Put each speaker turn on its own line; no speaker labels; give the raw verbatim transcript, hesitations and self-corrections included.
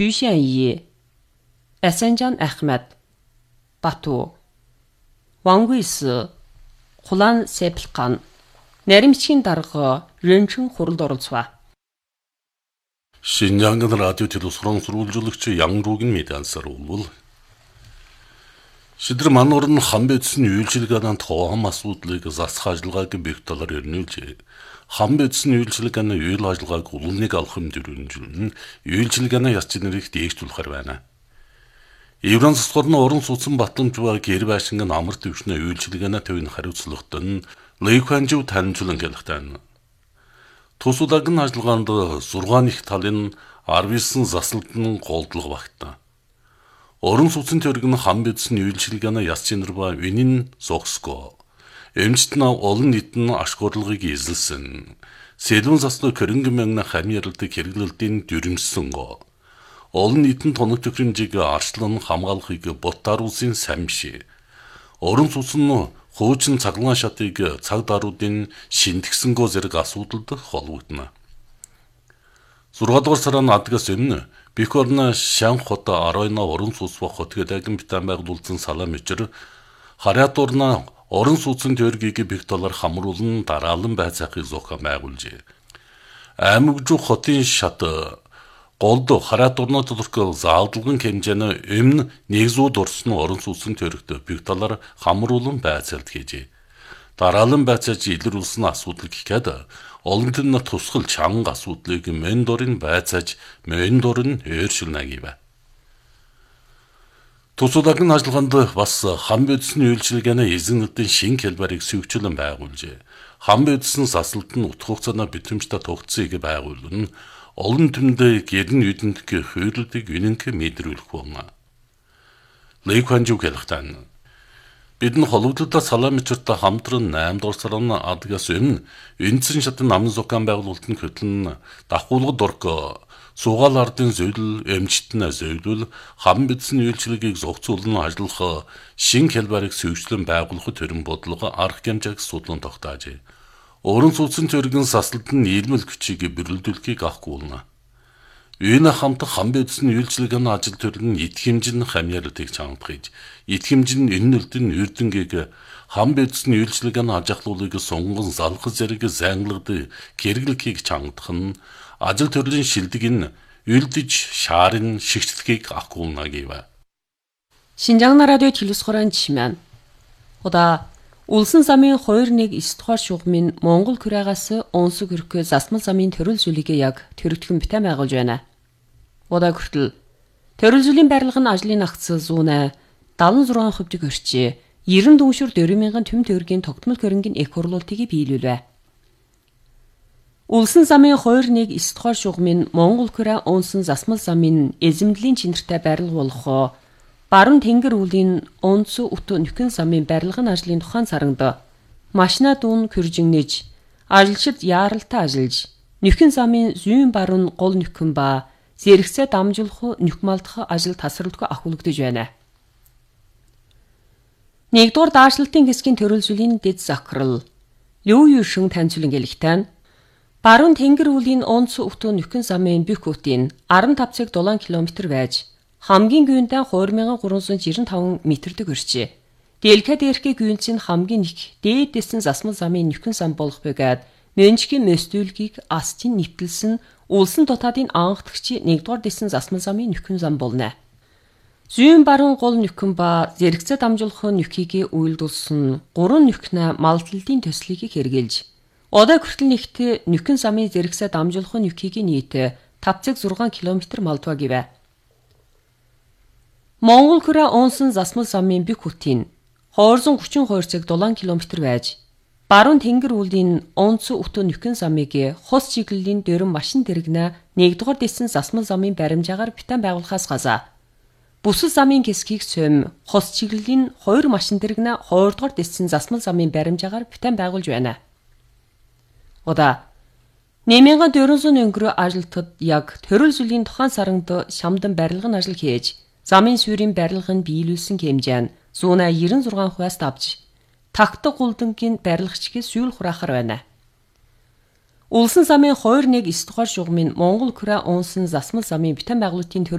Чүшэньи, Эсэнжан Ахмед, Бату, Вангуйс, Хулан Сэплган, Наримчгийн дарга Рэнчин хуралд оролцва.
Шинжаангын радио телевизорын сурвалжуулагч Янгругийн медиансаар улвал шидөр мануур нь хан бэдсэн үйлчилгээний тоон асуудлыг засах ажиллагааг бэх талаар ирнүүлж хан бэдсэн үйлчилгээний үйл ажиллагааг улныг алах юм дөрвөнжүүлэн үйлчилгээний яс чинэрийг дээгжүүлэхээр байна. Еврон засгорны орон сууцсан батламж ба гэр байшингийн амар төвшний үйлчилгээний төвийн хариуцлагад нь Лэйханжив таньжуулан гэлэхтэн. Тусуулагын ажиллагаанд зургаан их талын арвисан засалдын голдлого багтана. Орон сууцны төрөг нь хан бэдсэн үйлчилгээний яс чинэр ба винин зогсго. Эмчт нь олон нийтэн ашгуурлыг эзэлсэн. Сэлвэн заслы көрөнгөн мянган хам ярилдаг хэрэглэлтийн дүрмсэн го. Олон нийтэн тоног төхрөмжийг арчлан хамгаалахыг ботаруулсан самши. Орон сууцны хуучин цаглан шатыг цаг даруудын шинтгсэнгөө зэрэг асуудалд холбогдно. зургаад дугаар сарын адгаас өмнө Бэх орны Шан хот Аройна орон сууц ба хотгоодагын битэн байгуулсан салаа мөчр Харят орны орон сууцны төргийг бэх доллар хамруулан дараалан байцаахыг зохион байгуулжээ. Аймагжуу хотын шат голд Харят орны тодорхой заалдлагын хэмжээний өмнө нэгзүүд орсон орон сууцны төрөгт бэх доллар хамруулан байцаалт хийжээ. Дараалан байцааж илрүүлсэн асуудал гэхэд олон тэн тусгал чанга асуудлыг мен дорын байцааж мен дорын өөрчлөнө гэв. Тусуулагын ажиллагаанд бас хан бэдсэн үйлчилгээний эзэн нүдийн шин хэлбэрийг сүйвчлэн байгуулжээ. Хан бэдсэн засалт нь утга хугацааны битэмжтэй тогтцыг байгуулна. Олон түмдээ гэрн үдэнд хөөрлөдөг үнэнх мэдрүүлэх болно. Лэйханжив гэлэхтэн. Бидэн холбогдлоо салаа мөчөртө хамтран наймд дугаар сарын адгаас өмнө Үндсэн шатны намын зохион байгуулалтын хөтлөн дахуулгад орко суугаал ардын зөвлөл эмчтэн зөвлөл хан бэдсэн үйлчилгээг зохицуулан ажиллах шин хэлбэрийг сүйвчлэн байгуулах төрөн бодлого арга хэмжээг судлан тогтоожээ. Орон сууцны төргийн засалд нь нийлмэл хүчийг бэрэлдүүлэхийг авахгүй болно. Үүний хамт хан бэдсэн үйлчилгээний ажил төрөл нь эд хэмжин хамьяалтыг чангах гэж, эд хэмжин энэ нөлтийн үрдэнгийг хан бэдсэн үйлчилгээний ажиглуулыг сунган залхах зэрэг занглагд хэрэглэхийг чангах нь ажил төрлийн шилдэг нь үлдэж шаарын шигчлэхийг авахгүй болно гэв.
Шинжаан радио телевизорын чимэн. Ода Улсын замын хоёр нэг эс дугаар шугамын Монгол күраагаас онсог өрхөө засмал замын төрөл зүйлийг яг төрөгдөхөн битэн байгуулж байна. Ода хүртэл төрөл зүйлийн барилга нь ажлын агц зүүнэ дааван зургаан хувьдыг өрчээ. Ерөн дүншүр дөрвөн мянган төм төгрөгийн тогтмол хөрөнгийн эк хурлуултыг биелүүлвэ. Улсын замын хоёр нэг эс дугаар шугамын Монгол күраа онсон засмал замын эзэмдлийн чинэртэй барилга болох Баруун тэнгэр үүлийн онцо өтө нөхөн замын барилгын ажлын тухайн саранд машина дүүн кюржигнэж ажилчид яаралтай ажиллаж нөхөн замын зүүн баруун гол нөхөн ба зэрэгцээ дамжуулах нөхмалдах ажил тасралтгүй ахуулагдж байна. Нэгдүгээр даашралтын хэсгийн төрөл зүйлийн дэд захирал Лүү Юшин таньцуулан гэлэхтэн Баруун тэнгэр үүлийн онцо өтө нөхөн замын бүх үтийн арван тав цаг долоон километр байж хамгийн гүйнтэй хоёр мянган гурван зуун жирэн таван метрдэг өрчээ. Дэлхэ дээрхээ гүйнцэн хамгийн их дээдсэн засмал замын нөхөн зам болох бөгөөд мөнчгийн мөстүүлгийг астын нэвтэлсэн улсын дотаадын анхдагчи нэгдүгээр дэсэн засмал замын нөхөн зам болно. Зүүн баруун гол нөхөн ба зэрэгцээ дамжуулах нөхийг үйлдүүлсэн гурван нөхнө малдлын төслийг хэрэгжилж одоо хүртэл нэгт нөхөн замын зэрэгцээ дамжуулах нөхийг нийт тав цаг зургаан километр малдваа гэвэ. Монгол күрээ онсон засмал замын бүх үтийн двести гучин хоёр цаг долоон километр байж баруун тэнгэр үүлийн онцо өтө нөхөн замыг хос чиглэлийн дөрвөн машин дэрэгнэ нэгдүгээр дэсэн засмал замын баримжаагаар битэн байгуулахаас газа бүсэл замын хэсгийг цөм хос чиглэлийн хоёр машин дэрэгнэ хоёрдугаар дэсэн засмал замын баримжаагаар битэн байгуулж байна. Ода нэмэнгэн дөрвөн зуун өнгөрөө ажилтад яг төрөл зүйлийн тухайн саранд шамдан барилгын ажил хийж замын суурийн барилгын биелүүлсэн хэмжээ нь зүүн девяносто шесть хувиас давж тагтаг гулдангийн барилгачгээс сүүл хураахаар байна. Улсын замын хоёр нэг эс дугаар шугамын Монгол күрээ онсон засмал замын битэн байгуулалтын